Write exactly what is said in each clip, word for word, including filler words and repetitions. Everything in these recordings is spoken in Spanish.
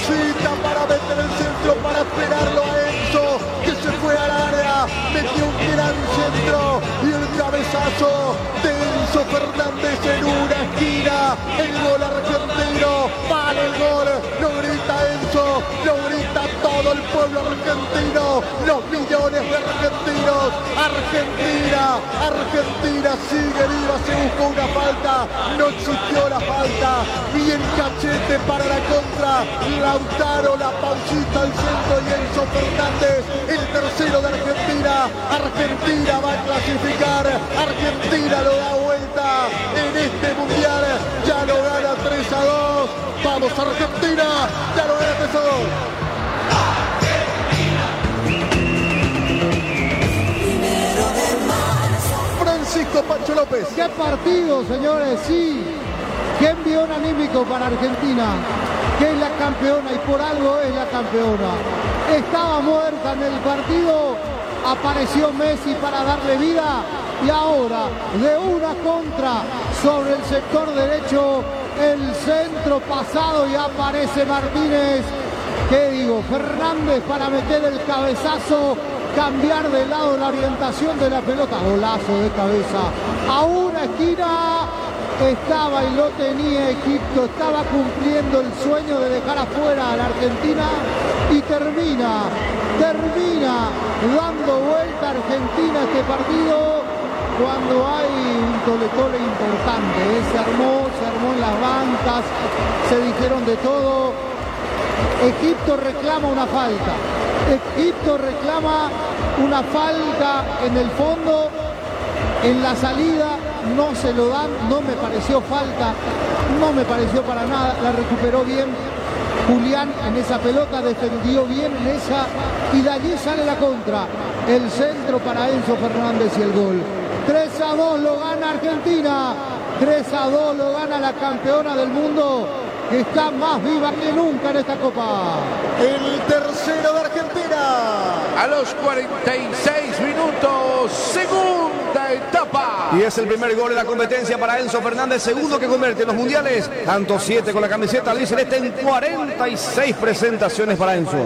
Transita para meter el centro, para esperarlo a Enzo, que se fue al área, metió un gran centro y el cabezazo de Enzo Fernández en una esquina. El gol argentino, vale el gol, lo grita Enzo, lo grita todo el pueblo argentino, los millones de argentinos. Argentina, Argentina sigue viva, se buscó una falta, no existió la falta, bien cachete para la contra, Lautaro, la pausita al centro y Enzo Fernández, el tercero de Argentina. Argentina va a clasificar, Argentina lo da vuelta en este mundial, ya lo gana tres a dos, vamos Argentina, ya lo gana tres a dos. Francisco Pancho López. ¡Qué partido, señores! Sí, qué envión anímico para Argentina, que es la campeona y por algo es la campeona. Estaba muerta en el partido, apareció Messi para darle vida y ahora de una contra sobre el sector derecho, el centro pasado y aparece Martínez. ¿Qué digo? Fernández para meter el cabezazo, cambiar de lado la orientación de la pelota. Golazo de cabeza a una esquina. Estaba y lo tenía Egipto, estaba cumpliendo el sueño de dejar afuera a la Argentina y termina, termina dando vuelta a Argentina este partido cuando hay un tole-tole importante. ¿eh? Se armó, se armó en las bancas, se dijeron de todo. Egipto reclama una falta, Egipto reclama una falta en el fondo, en la salida no se lo dan, no me pareció falta, no me pareció para nada, la recuperó bien Julián en esa pelota, defendió bien en esa y de allí sale la contra, el centro para Enzo Fernández y el gol. tres a dos lo gana Argentina, tres a dos lo gana la campeona del mundo, que está más viva que nunca en esta Copa. El tercero de Argentina. A los cuarenta y seis minutos, segunda etapa. Y es el primer gol de la competencia para Enzo Fernández, segundo que convierte en los mundiales. Tanto siete con la camiseta albiceleste en cuarenta y seis presentaciones para Enzo.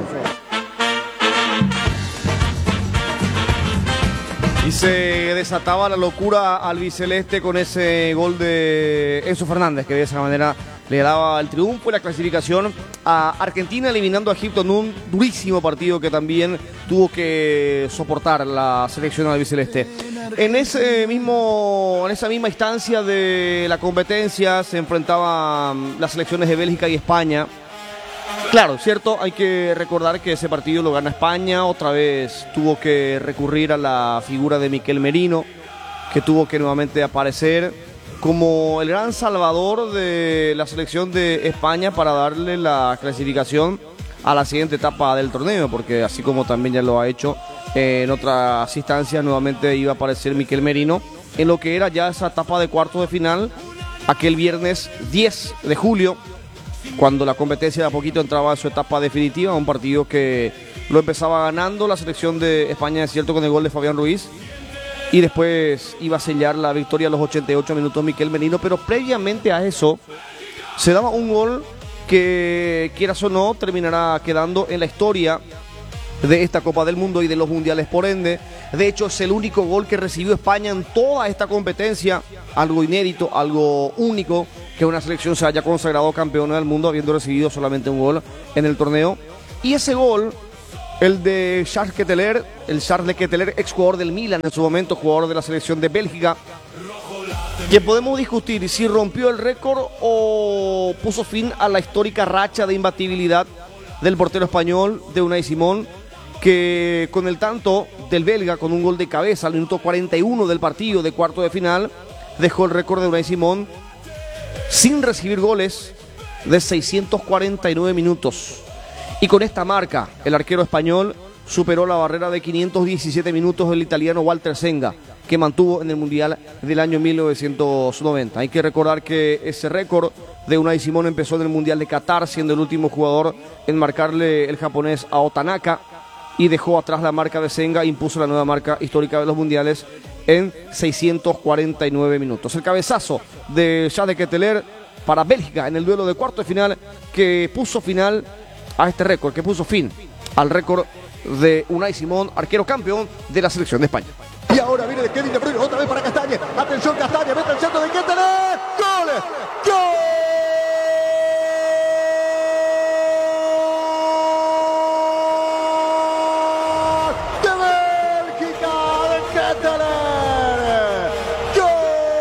Y se desataba la locura albiceleste con ese gol de Enzo Fernández, que de esa manera le daba el triunfo y la clasificación a Argentina, eliminando a Egipto en un durísimo partido que también tuvo que soportar la selección albiceleste. En ese mismo, en esa misma instancia de la competencia se enfrentaban las selecciones de Bélgica y España. Claro, cierto, hay que recordar que ese partido lo gana España, otra vez tuvo que recurrir a la figura de Miquel Merino, que tuvo que nuevamente aparecer como el gran salvador de la selección de España para darle la clasificación a la siguiente etapa del torneo, porque así como también ya lo ha hecho en otras instancias, nuevamente iba a aparecer Miquel Merino en lo que era ya esa etapa de cuartos de final, aquel viernes diez de julio, cuando la competencia de a poquito entraba a su etapa definitiva, un partido que lo empezaba ganando la selección de España, es cierto, con el gol de Fabián Ruiz, y después iba a sellar la victoria a los ochenta y ocho minutos Miquel Merino, pero previamente a eso se daba un gol que, quieras o no, terminará quedando en la historia de esta Copa del Mundo y de los mundiales por ende. De hecho, es el único gol que recibió España en toda esta competencia, algo inédito, algo único, que una selección se haya consagrado campeona del mundo habiendo recibido solamente un gol en el torneo. Y ese gol, el de Charles Ketelaere, el Charles Ketelaere, ex jugador del Milan en su momento, jugador de la selección de Bélgica, que podemos discutir si rompió el récord o puso fin a la histórica racha de imbatibilidad del portero español de Unai Simón, que con el tanto del belga, con un gol de cabeza al minuto cuarenta y uno del partido de cuarto de final, dejó el récord de Unai Simón sin recibir goles de seiscientos cuarenta y nueve minutos. Y con esta marca, el arquero español superó la barrera de quinientos diecisiete minutos del italiano Walter Senga, que mantuvo en el Mundial del año mil novecientos noventa. Hay que recordar que ese récord de Unai Simón empezó en el Mundial de Qatar, siendo el último jugador en marcarle el japonés Ao Tanaka, y dejó atrás la marca de Senga, impuso la nueva marca histórica de los mundiales en seiscientos cuarenta y nueve minutos. El cabezazo de Charles Ketelaere para Bélgica en el duelo de cuarto de final, que puso final a este récord que puso fin al récord de Unai Simón, arquero campeón de la selección de España. Y ahora viene de Kevin De Bruyne, otra vez para Castañe. Atención Castañe, mete el centro de Ketelaere. ¡Gol! ¡Gol! ¡De Bélgica! ¡De Ketelaere! ¡Gol!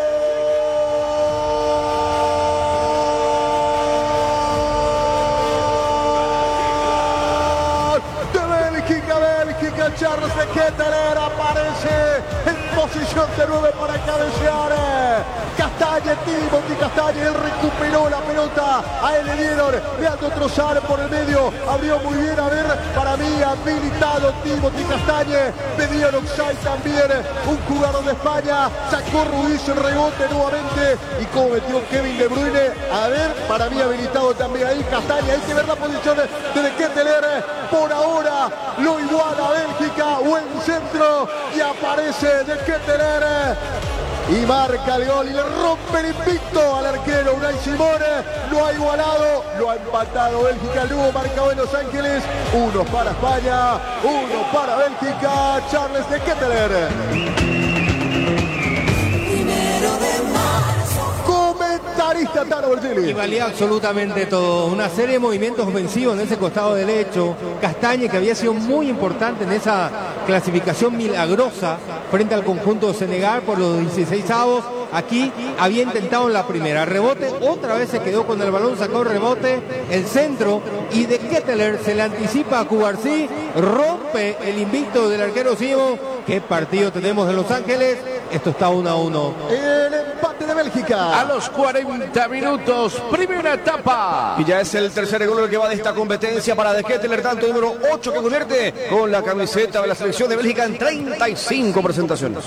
¡De Bélgica! Bélgica, Charles de Ketelaere aparece en posición de nueve para cabecear. Castañe, Timothy Castañe, él recuperó la pelota, a él le dieron Leandro Trossard por el medio, abrió muy bien, a ver, para mí habilitado Timothy Castañe, pedía el offside también, un jugador de España, sacó Ruiz el rebote nuevamente, y como metió Kevin De Bruyne, a ver, para mí habilitado también ahí Castañe, hay que ver la posición de De Ketelaere, por ahora lo iguala Bélgica, buen centro, y aparece De Ketelaere, y marca el gol y le rompe el invicto al arquero Unai Simón. Lo ha igualado, lo ha empatado Bélgica. El nuevo marcado en Los Ángeles. Uno para España, uno para Bélgica. Charles de Ketelaere. Comentarista Tano Bergili. Y valía absolutamente todo. Una serie de movimientos ofensivos en ese costado derecho. Castañe, que había sido muy importante en esa clasificación milagrosa frente al conjunto de Senegal por los dieciséis avos. Aquí había intentado en la primera rebote, otra vez se quedó con el balón, sacó el rebote, el centro, y De Ketelaere se le anticipa a Cubarsí, rompe el invicto del arquero Simón. ¿Qué partido tenemos en Los Ángeles? Esto está uno a uno. El empate de Bélgica. A los cuarenta minutos, primera etapa. Y ya es el tercer gol que va de esta competencia para De Ketelaere, tanto número ocho que convierte con la camiseta de la selección de Bélgica en treinta y cinco presentaciones.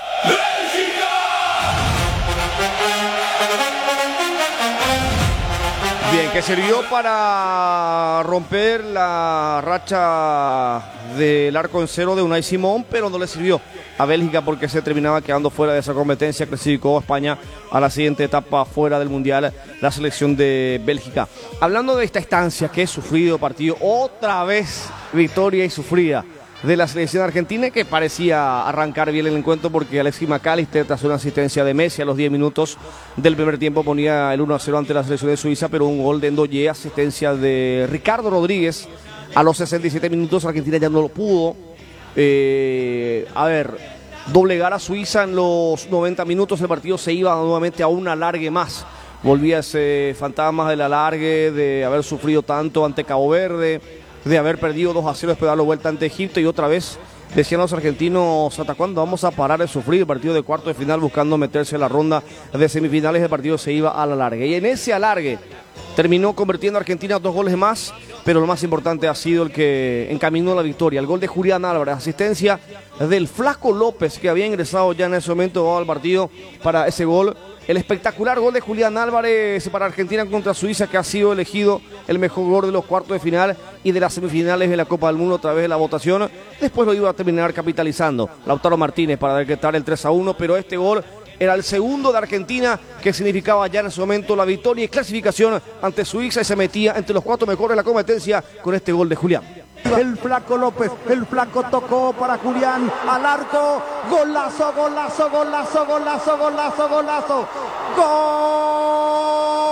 Bien, que sirvió para romper la racha del arco en cero de Unai Simón, pero no le sirvió a Bélgica porque se terminaba quedando fuera de esa competencia. Clasificó a España a la siguiente etapa fuera del Mundial, la selección de Bélgica. Hablando de esta estancia que he sufrido partido, otra vez victoria y sufrida de la selección argentina, que parecía arrancar bien el encuentro porque Alexis McAllister, tras una asistencia de Messi a los diez minutos del primer tiempo, ponía el uno a cero ante la selección de Suiza, pero un gol de Ndoye, asistencia de Ricardo Rodríguez a los sesenta y siete minutos. Argentina ya no lo pudo eh, a ver, doblegar a Suiza en los noventa minutos. El partido se iba nuevamente a un alargue más. Volvía ese fantasma del alargue, de haber sufrido tanto ante Cabo Verde, de haber perdido dos a cero después de darlo vuelta ante Egipto, y otra vez decían los argentinos: ¿hasta cuándo vamos a parar de sufrir? El partido de cuarto de final, buscando meterse en la ronda de semifinales, el partido se iba al alargue, y en ese alargue terminó convirtiendo a Argentina dos goles más, pero lo más importante ha sido el que encaminó la victoria, el gol de Julián Álvarez, asistencia del Flaco López, que había ingresado ya en ese momento al partido para ese gol. El espectacular gol de Julián Álvarez para Argentina contra Suiza, que ha sido elegido el mejor gol de los cuartos de final y de las semifinales de la Copa del Mundo a través de la votación. Después lo iba a terminar capitalizando Lautaro Martínez para decretar el tres a uno, pero este gol era el segundo de Argentina, que significaba ya en ese momento la victoria y clasificación ante Suiza, y se metía entre los cuatro mejores de la competencia con este gol de Julián. El Flaco López, el Flaco tocó para Julián, al arco, golazo, golazo, golazo, golazo, golazo, golazo, gol.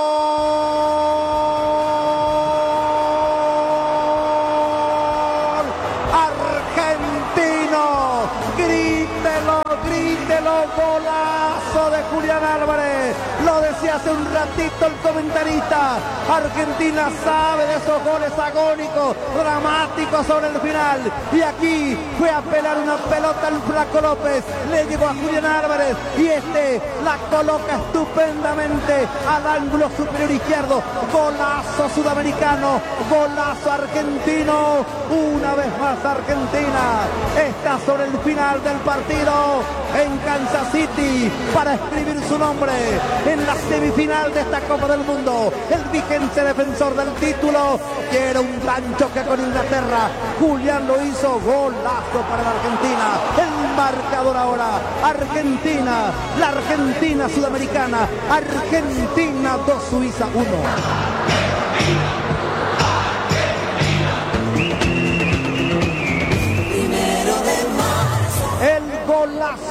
Argentino, grítelo, grítelo, golazo de Julián Álvarez. Lo decía hace un ratito el comentarista. Argentina sabe de esos goles agónicos, dramáticos sobre el final. Y aquí fue a pelar una pelota el Flaco López. Le llegó a Julián Álvarez y este la coloca estupendamente al ángulo superior izquierdo. Golazo sudamericano, golazo argentino. Una vez más Argentina está sobre el final del partido en Kansas City para escribir su nombre en la semifinal de esta Copa del Mundo. El vigente defensor del título quiere un gran choque con Inglaterra. Julián lo hizo, golazo para la Argentina. El marcador ahora, Argentina, la Argentina sudamericana, Argentina dos, Suiza uno.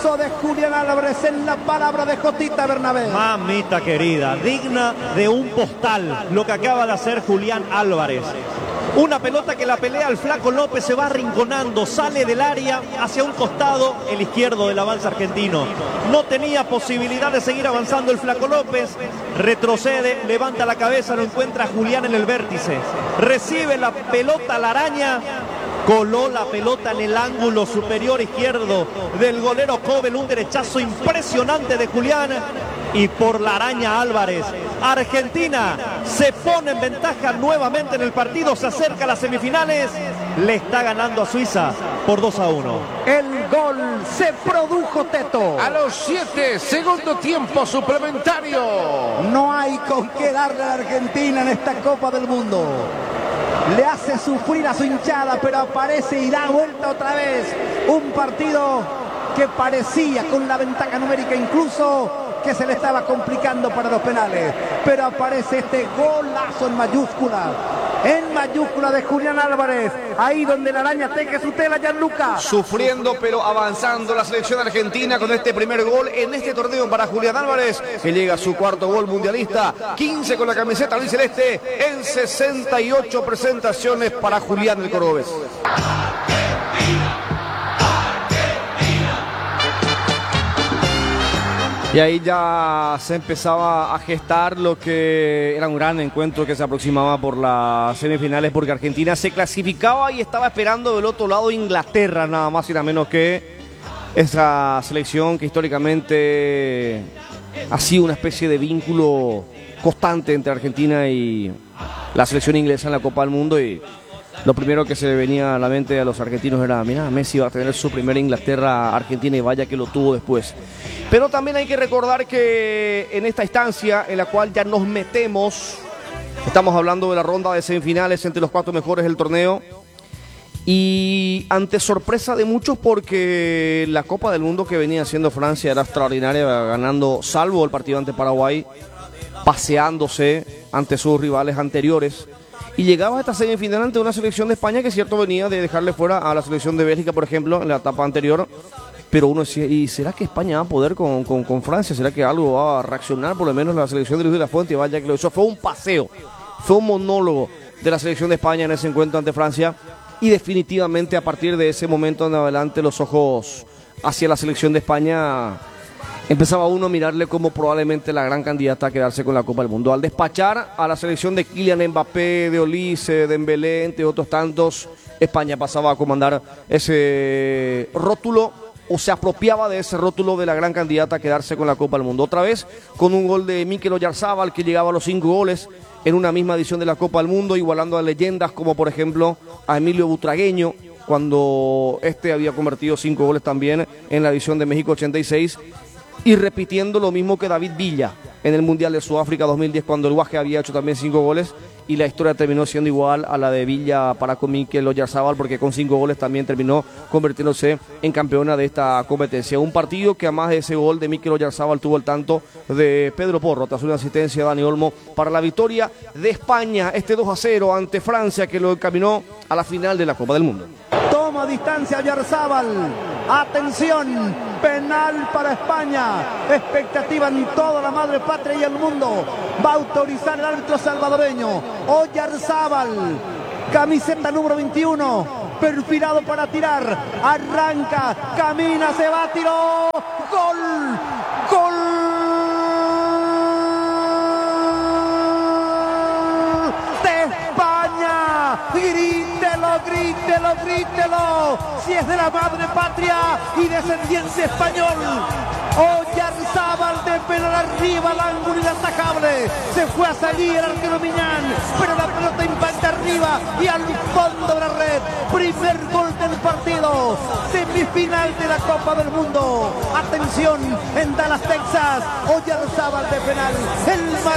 Golazo de Julián Álvarez en la palabra de Jotita Bernabé. Mamita querida, digna de un postal lo que acaba de hacer Julián Álvarez. Una pelota que la pelea el Flaco López, se va arrinconando, sale del área hacia un costado, el izquierdo del avance argentino. No tenía posibilidad de seguir avanzando el Flaco López, retrocede, levanta la cabeza, lo encuentra Julián en el vértice. Recibe la pelota la araña, coló la pelota en el ángulo superior izquierdo del golero Kobel, un derechazo impresionante de Julián. Y por la araña Álvarez, Argentina se pone en ventaja nuevamente en el partido, se acerca a las semifinales, le está ganando a Suiza por dos a uno. El gol se produjo, Teto. A los siete, segundo tiempo suplementario. No hay con qué darle a la Argentina en esta Copa del Mundo. Le hace sufrir a su hinchada, pero aparece y da vuelta otra vez. Un partido que parecía con la ventaja numérica incluso que se le estaba complicando para los penales, pero aparece este golazo en mayúscula, en mayúscula de Julián Álvarez, ahí donde la araña teje su tela, Gianluca. Sufriendo pero avanzando la selección argentina con este primer gol en este torneo para Julián Álvarez, que llega a su cuarto gol mundialista, quince con la camiseta albiceleste en sesenta y ocho presentaciones para Julián el cordobés. Y ahí ya se empezaba a gestar lo que era un gran encuentro que se aproximaba por las semifinales, porque Argentina se clasificaba y estaba esperando del otro lado Inglaterra, nada más y nada menos que esa selección que históricamente ha sido una especie de vínculo constante entre Argentina y la selección inglesa en la Copa del Mundo. Y lo primero que se venía a la mente a los argentinos era, mira, Messi va a tener su primera Inglaterra-Argentina, y vaya que lo tuvo después. Pero también hay que recordar que en esta instancia en la cual ya nos metemos, estamos hablando de la ronda de semifinales entre los cuatro mejores del torneo, y ante sorpresa de muchos, porque la Copa del Mundo que venía haciendo Francia era extraordinaria, ganando, salvo el partido ante Paraguay, paseándose ante sus rivales anteriores. Y llegaba a esta semifinal ante una selección de España que cierto venía de dejarle fuera a la selección de Bélgica, por ejemplo, en la etapa anterior. Pero uno decía, ¿y será que España va a poder con, con, con Francia? ¿Será que algo va a reaccionar por lo menos la selección de Luis de la Fuente? Y vaya que lo hizo. Fue un paseo, fue un monólogo de la selección de España en ese encuentro ante Francia. Y definitivamente a partir de ese momento en adelante los ojos hacia la selección de España, empezaba uno a mirarle como probablemente la gran candidata a quedarse con la Copa del Mundo. Al despachar a la selección de Kylian Mbappé, de Olise, de Dembélé, entre otros tantos, España pasaba a comandar ese rótulo, o se apropiaba de ese rótulo de la gran candidata a quedarse con la Copa del Mundo. Otra vez con un gol de Mikel Oyarzabal, que llegaba a los cinco goles en una misma edición de la Copa del Mundo, igualando a leyendas como por ejemplo a Emilio Butragueño, cuando este había convertido cinco goles también en la edición de México ochenta y seis, y repitiendo lo mismo que David Villa en el Mundial de Sudáfrica dos mil diez, cuando el Guaje había hecho también cinco goles, y la historia terminó siendo igual a la de Villa para con Mikel Oyarzabal, porque con cinco goles también terminó convirtiéndose en campeona de esta competencia. Un partido que además de ese gol de Mikel Oyarzabal tuvo el tanto de Pedro Porro, tras una asistencia de Dani Olmo, para la victoria de España, este dos a cero ante Francia, que lo encaminó a la final de la Copa del Mundo. Toma distancia Oyarzabal. Atención, penal para España. Expectativa en toda la madre patria y el mundo. Va a autorizar el árbitro salvadoreño. Oyarzabal, camiseta número veintiuno, perfilado para tirar. Arranca, camina, se va, tiró. Gol, gol de España. Grítelo, grítelo, grítelo. Si es de la madre patria y descendiente español. Oyarzabal de penal arriba, al ángulo inatajable. Se fue a salir el arquero Miñán, pero la pelota impacta arriba y al fondo de la red. Primer gol del partido. Semifinal de la Copa del Mundo. Atención, en Dallas, Texas. Oyarzabal de penal. El